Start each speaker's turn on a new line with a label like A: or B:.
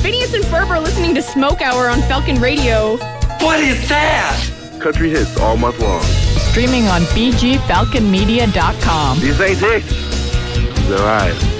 A: Phineas and Ferb are listening to Smoke Hour on Falcon Radio.
B: What is that?
C: Country hits all month long.
D: Streaming on BGFalconMedia.com.
C: These ain't dicks. They're eyes.